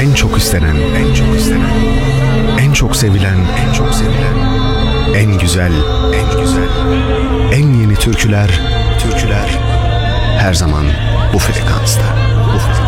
En çok istenen, en çok istenen, en çok sevilen, en çok sevilen, en güzel, en güzel, en yeni türküler, türküler her zaman bu frekansta. Bu frekansta.